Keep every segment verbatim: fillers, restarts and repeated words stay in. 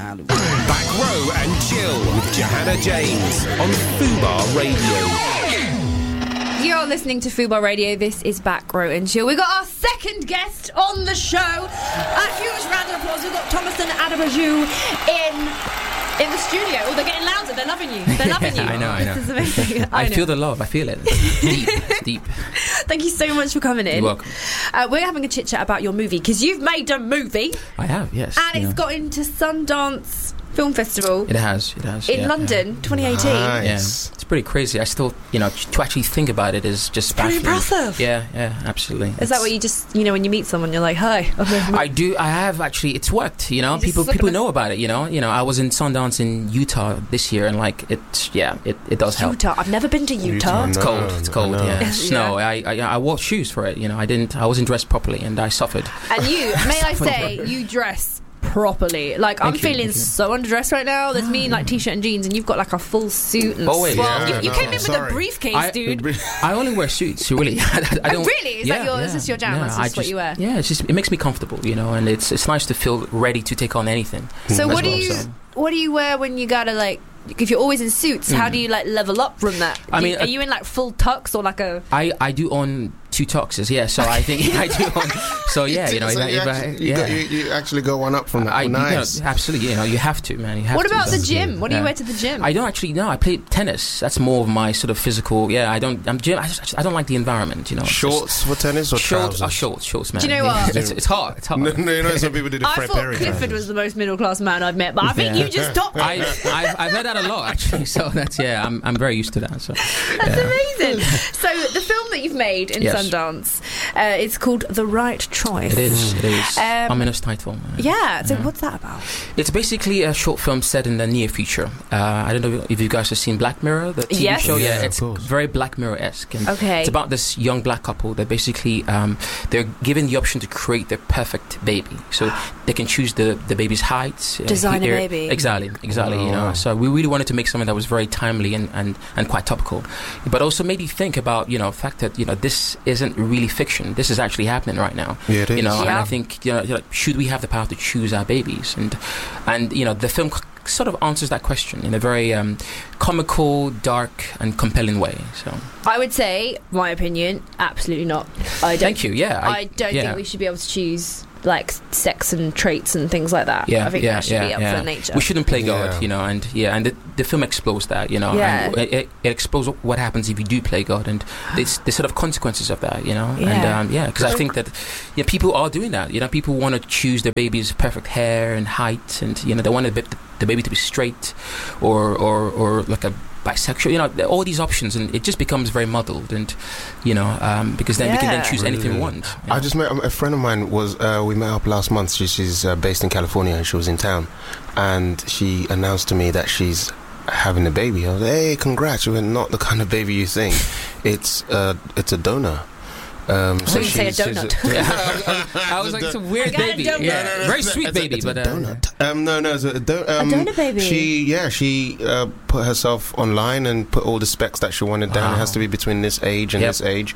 Hollywood. Back Row and Chill with Johanna James on Fubar Radio. You're listening to Fubar Radio. This is Back Row and Chill. We've got our second guest on the show. A huge round of applause. We've got Thomas and Aderbaju in... in the studio. Oh, they're getting louder. They're loving you. They're loving you. I know, I know. This is amazing. I, I know. feel the love. I feel it. It's deep. It's deep. Thank you so much for coming in. You're welcome. Uh, we're having a chit chat about your movie because you've made a movie. I have, yes. And it's know. got into Sundance Film Festival. It has, it has. In yeah, London, yeah. twenty eighteen. Nice. Yeah, it's pretty crazy. I still, you know, to actually think about it is just Pretty baffling. impressive. Yeah, yeah, absolutely. Is it's, that what you just, you know, when you meet someone, you're like, hi? I do. I have actually. It's worked. You know, You people just people look at know about it. You know, you know. I was in Sundance in Utah this year, and like it, yeah, it, it does help. Utah. I've never been to Utah. Utah, It's no, cold. It's cold. no. Yeah, Yeah. snow. I, I I wore shoes for it. You know, I didn't. I wasn't dressed properly, and I suffered. And you, may I say, you dress properly. Like, I'm Thank you, feeling thank you. so underdressed right now. There's me in like t-shirt and jeans, and you've got like a full suit and Oh, wait. swell. Yeah, you you no, came in with sorry. a briefcase, I- dude. I only wear suits. Really. I, I Oh, don't. really? Is that your- is this your jam? That's I just what you wear? Yeah, it's just it makes me comfortable, you know, and it's it's nice to feel ready to take on anything. So as what do well, you so. what do you wear when you gotta like? If you're always in suits, how do you like level up from that? I Do- mean, are uh, you in like full tux or like a? I, I do own two tuxes, yeah. So I think I do own. So yeah, you know, So if I- you, if I- actually, you, yeah. go, you, you actually go one up from that. I, you know, nice. absolutely, you know, you have to, man. You have What to. about the So- gym? What do you Yeah. wear to the gym? I don't actually know. I play tennis. That's more of my sort of physical. Yeah, I don't. I'm gym. I, just, I don't like the environment. You know, It's Shorts for tennis or just, shorts. trousers? Oh, shorts, shorts, man. Do you know what? It's, it's hard. It's hard. No, no, you know, some people do the I Fred thought Perry Clifford trousers. was the most middle class man I've met, but I think Yeah. you just topped I, it. I've, I've heard that a lot actually. So that's yeah. I'm I'm very used to that. So That's yeah. amazing. So the film that you've made in Yes. Sundance, uh, it's called The Right Choice. It is. It is. Um, Ominous title. Yeah. So Yeah. what's that about? It's basically a short film set in the near future. Uh, I don't know if you guys have seen Black Mirror, the T V Yes. show. Yeah, Yeah, of it's course. very Black Mirror-esque. And Okay. It's about this young black couple that basically um, they're given the option to create their perfect baby. So they can choose the, the baby's height. uh, Design a hair- baby. Exactly, exactly. Oh, you know, wow. so we really wanted to make something that was very timely and, and, and quite topical, but also made you think about you know the fact that you know this isn't really fiction. This is actually happening right now. Yeah, it is. You know, and Yeah. I think you know, you know, should we have the power to choose our babies? And and you know, the film c- sort of answers that question in a very um, comical, dark, and compelling way. So, I would say, my opinion, absolutely not. I don't. thank you. Yeah, I, don't yeah. think we should be able to choose like sex and traits and things like that. Yeah, I think yeah, that should yeah, be up yeah. for nature. We shouldn't play Yeah. God, you know, and yeah, and the, the film explores that, you know, Yeah. and it, it, it explores what happens if you do play God, and the, the sort of consequences of that, you know, and Yeah. um, yeah, because I think that yeah, people are doing that, you know, people want to choose their baby's perfect hair and height, and you know, they want the, the baby to be straight, or or or like a bisexual, you know, all these options, and it just becomes very muddled, and you know, um, because then we can then Yeah. choose anything we Really. want. you I know. just met a friend of mine. Was uh, we met up last month? She, she's uh, based in California, and she was in town, and she announced to me that she's having a baby. I was like, hey, congrats! She went, not the kind of baby you think. It's uh, it's a donor. Um, thought you'd say a she's- donut. she's Yeah. I was like, it's a weird I got a baby, donut. yeah, No, no, no, very it's a- sweet it's a- baby, it's a but uh, donut. Um, no, no, it's a, do- um, A donor baby. She, yeah, she uh, put herself online and put all the specs that she wanted down. It has Wow. to be between this age and Yep. this age,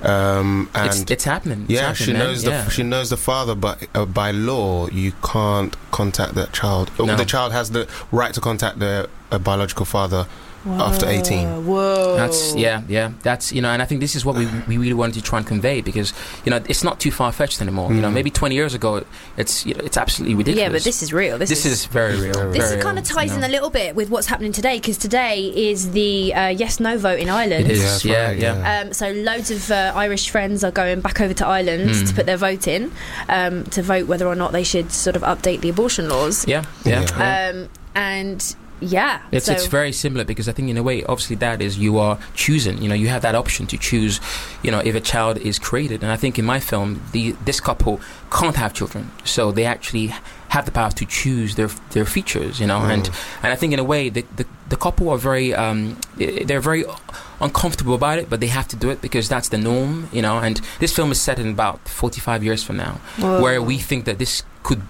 um, and it's, it's happening. It's yeah, happening, she man. knows the yeah. she knows the father, but uh, by law you can't contact that child. No. The child has the right to contact their uh, biological father after eighteen. Whoa. That's yeah, yeah. That's you know, and I think this is what we we really wanted to try and convey, because you know it's not too far fetched anymore. You know, Mm. maybe twenty years ago, it's you know, it's absolutely ridiculous. Yeah, but this is real. This, this is very real. Very This very kind of real, ties you in know. a little bit with what's happening today, because today is the uh, yes no vote in Ireland. It is. Yeah, that's yeah, right, yeah. yeah. Um, so loads of uh, Irish friends are going back over to Ireland Mm. to put their vote in, um, to vote whether or not they should sort of update the abortion laws. Yeah, yeah. Yeah. yeah. Um, and yeah, It's so it's very similar, because I think in a way, obviously, that is you are choosing. You know, you have that option to choose. You know, if a child is created, and I think in my film, the this couple can't have children, so they actually have the power to choose their their features. You know, Mm. and and I think in a way, the the, the couple are very um, they're very uncomfortable about it, but they have to do it because that's the norm. You know, and this film is set in about forty-five years from now, Whoa. where we think that this could be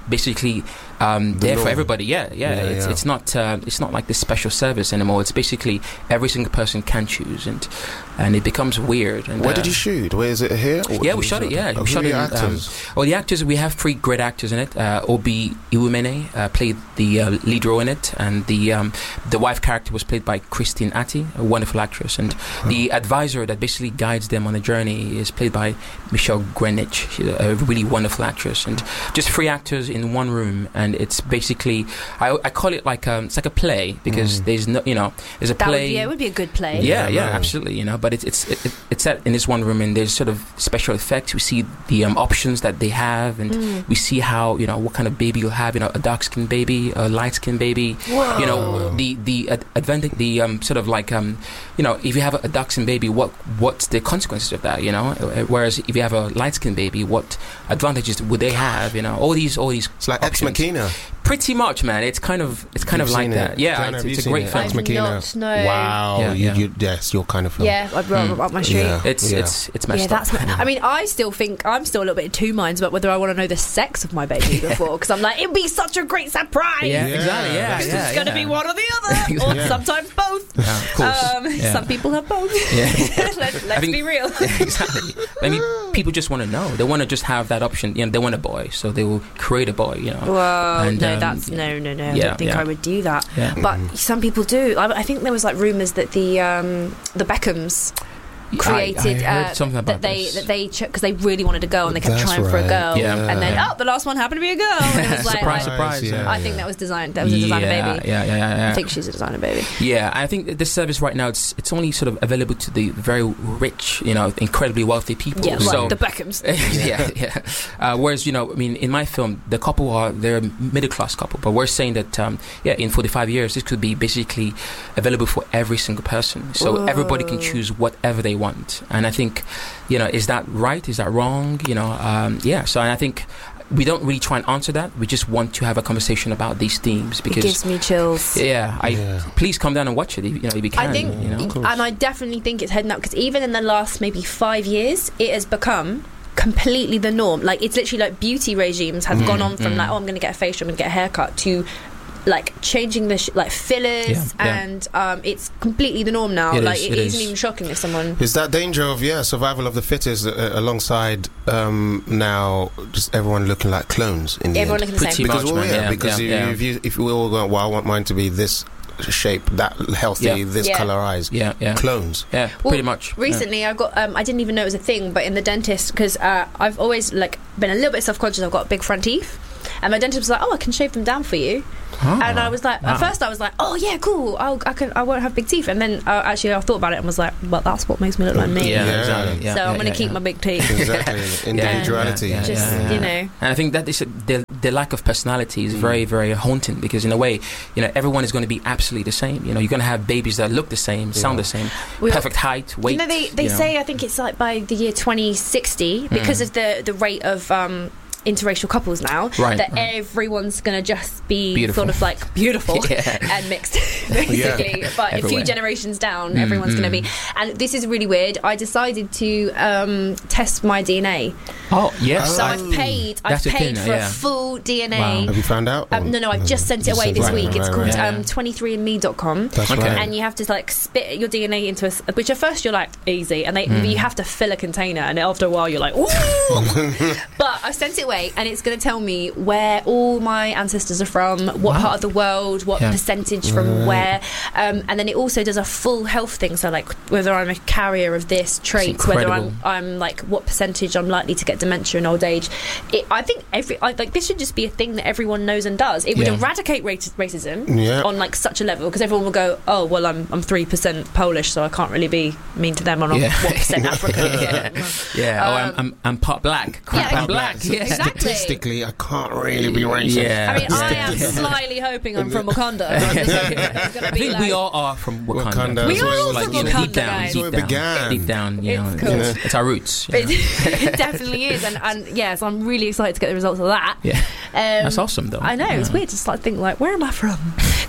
basically um, The there for norm. everybody. Yeah, yeah. Yeah, it's yeah. it's not uh, it's not like this special service anymore. It's basically every single person can choose, and and it becomes weird. And, Where uh, did you shoot? Where is it here? Or Yeah, we was shot it. Yeah, Oh, we who shot are it. your in, um, actors? well, the actors, we have three great actors in it. Uh, Obi Iwumene uh, played the uh, lead role in it, and the um, the wife character was played by Christine Atti, a wonderful actress, and the advisor that basically guides them on the journey is played by Michelle Greenwich. She's a really wonderful actress, and just three actors in one room, and it's basically I, I call it like um, it's like a play because Mm. there's no you know there's a That would, play. yeah, it would be a good play. Yeah, Yeah, yeah, no. absolutely. You know, but it's it's it, it's set in this one room, and there's sort of special effects. We see the um, options that they have, and Mm. we see how you know what kind of baby you'll have. You know, a dark skinned baby, a light skinned baby. Whoa. You know, the the ad- advantage, the um, sort of like um, you know, if you have a, a dark skinned baby, what what's the consequences of that? You know, Uh, whereas if you have a light skinned baby, what advantages would they have? You know, all these all these. It's like Ex options. Machina. Pretty much, man. It's kind of it's kind You've of like seen that. it? Yeah, Joanna, it's, have it's you a seen great it? film. Ex I've Machina. not, no. Wow. Yeah, you, yeah. You, yes, your kind of film. Yeah, I'd rather Mm. up my street. Yeah. It's Yeah. it's it's messed Yeah, up. that's. I mean, I still think I'm still a little bit in two minds about whether I want to know the sex of my baby before, because I'm like, it'd be such a great surprise. Yeah, Yeah, exactly. Yeah, that's yeah, It's going to yeah. be one or the other, or Yeah. sometimes both. Yeah, of course. Um, Yeah. Some people have both. Yeah. Let, let's think- be real. exactly. I mean, people just want to know. They want to just have that option. You know, they want a boy, so they will create a boy. You know. Whoa, And, no, um, that's no, no, no. I yeah, don't think yeah. I would do that. Yeah. But some people do. I, I think there was like rumours that the um, the Beckhams created I, I heard uh, something about that they this. that they because they really wanted a girl and they kept That's trying for a right. girl. Yeah. And then Yeah. oh, the last one happened to be a girl. And it was like, Surprise, like, surprise. yeah. Yeah. I think that was designed. That was a designer yeah, baby. Yeah, yeah, yeah, yeah. I think she's a designer baby. Yeah, I think that this service right now it's it's only sort of available to the very rich, you know, incredibly wealthy people. Yeah, so like the Beckhams. yeah, yeah. Uh, whereas you know, I mean, in my film, the couple are they're a middle class couple, but we're saying that um, yeah, in forty-five years, this could be basically available for every single person, so Whoa. everybody can choose whatever they want. And I think, you know, is that right? Is that wrong? You know, um, yeah. So and I think. We don't really try and answer that. We just want to have a conversation about these themes It because, gives me chills. yeah, I Yeah. please come down and watch it. If, you know, if you can. I think, you know. Of course. and I definitely think it's heading up because even in the last maybe five years, it has become completely the norm. Like it's literally like beauty regimes have Mm. gone on from Mm. like, oh, I'm going to get a facial, I'm going to get a haircut, to like changing the sh- like fillers, Yeah, yeah. and um, it's completely the norm now. It like is, it it isn't is. even shocking if someone. Is that danger of yeah survival of the fittest uh, alongside um, now just everyone looking like clones in the Everyone end? looking the same. Pretty Because much, well, man, yeah, yeah, because yeah, if, yeah. if you if we all go, well, I want mine to be this shape, that healthy, Yeah. this Yeah. color eyes, Yeah, yeah, clones. yeah. Well, pretty much. Yeah. Recently, I got. Um, I didn't even know it was a thing, but in the dentist, because uh, I've always like been a little bit self-conscious. I've got big front teeth, and my dentist was like, "Oh, I can shave them down for you." Oh, And I was like, wow. at first I was like, oh yeah, cool. I'll, I can, I won't have big teeth. And then uh, actually I thought about it and was like, well, that's what makes me look like me. Yeah, Yeah. exactly. Yeah, so yeah, I'm gonna yeah, keep yeah. my big teeth. Exactly, individuality. Yeah, yeah, Just yeah, yeah. you know. And I think that is a, the, the lack of personality is very, very haunting because in a way, you know, everyone is going to be absolutely the same. You know, you're going to have babies that look the same, sound Yeah. the same, We- perfect height, weight. You know, they, they you know. say, I think it's like by the year twenty sixty, because Mm. of the, the rate of um, interracial couples now, Right, that right. everyone's going to just be Beautiful. sort of like beautiful Yeah. and mixed, basically. But a few Everywhere. generations down, Mm, everyone's going to mm. be. And this is really weird. I decided to um, test my D N A. Oh yes, So Oh. I- I've paid, I've That's the paid thing, for yeah. a full D N A. Wow. Have you found out? Um, Or- no, no, I've just sent it Just away sent this it. week. Right, It's right, called right. Yeah. um, twenty-three and me dot com. That's Okay. right. And you have to like spit your D N A into a, s- which at first you're like easy, and they Mm. you have to fill a container, and after a while you're like, ooh. But I sent it away, and it's going to tell me where all my ancestors are from, what Wow. part of the world, what Yeah. percentage from where, um, and then it also does a full health thing. So like whether I'm a carrier of this trait, whether I'm incredible. I'm like what percentage I'm likely to get dementia in old age. It, I think every I, like this should just be a thing that everyone knows and does. It would Yeah. eradicate raci- racism Yeah. on like such a level, because everyone will go, oh well, I'm I'm three percent Polish, so I can't really be mean to them. On Yeah. one percent African. Yeah. yeah. oh, I'm, Um, I'm I'm part black. Crap, yeah, I'm black. So Yeah. Exactly. Statistically, I can't really be racist. Yeah. I mean, I Yeah. am slyly hoping I'm from Wakanda. I'm just hoping it's gonna I be think like, we all are from Wakanda. Wakanda. We are all like, from you know, Wakanda, deep down, guys. That's where deep it down, began. deep down. You It's know, cool. it's, it's our roots. You know? It, it definitely is, and and yeah, so I'm really excited to get the results of that. Yeah. Um, That's awesome, though. I know, it's Yeah. weird to just like think like, where am I from?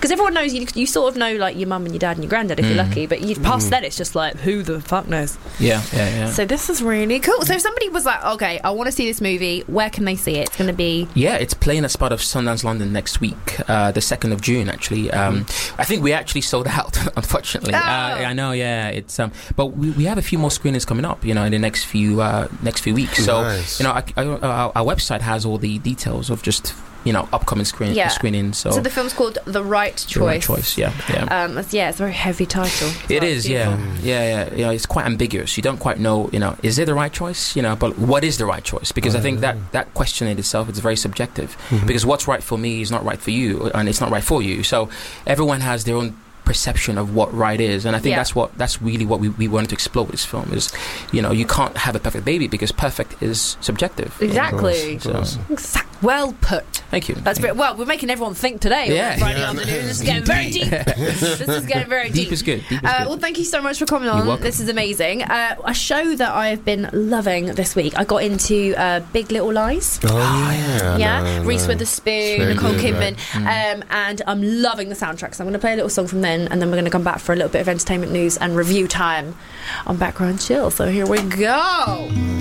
because everyone knows you. You sort of know like your mum and your dad and your granddad if mm. you're lucky, but you past mm. that it's just like who the fuck knows. Yeah, yeah, yeah. So this is really cool. So if somebody was like, okay, I want to see this movie, where can they see it? It's going to be yeah, it's playing as part of Sundance London next week, uh, the second of June. Actually, um, mm. I think we actually sold out. Unfortunately, oh. uh, I know. Yeah, it's um, but we, we have a few more screenings coming up. You know, in the next few uh, next few weeks. So nice. you know, I, I, our, our website has all the details of just. You know, upcoming screen yeah. screenings. So. so the film's called The Right Choice. The Right Choice, yeah, yeah. Um, it's, yeah, it's a very heavy title. It's it is, yeah, yeah, yeah. You know, it's quite ambiguous. You don't quite know. You know, is it the right choice? You know, but what is the right choice? Because I think that that question in itself is very subjective. Mm-hmm. Because what's right for me is not right for you, and it's not right for you. So everyone has their own perception of what right is, and I think yeah. that's what that's really what we, we wanted to explore with this film is, you know, you can't have a perfect baby because perfect is subjective. Exactly. Of course, of course. So, well put. Thank you. That's Thank very, well. We're making everyone think today. Yeah. On Friday Yeah. afternoon. This is getting very deep. This is getting very deep. Deep is good. Deep is uh, good. Well, thank you so much for coming on. You're welcome. This is amazing. Uh, a show that I have been loving this week. I got into uh, Big Little Lies. Oh, yeah. Yeah, no, Reese no. Witherspoon, Very Nicole good, Kidman, right. um, and I'm loving the soundtrack. So I'm going to play a little song from then, and then we're going to come back for a little bit of entertainment news and review time on Background Chill. So here we go.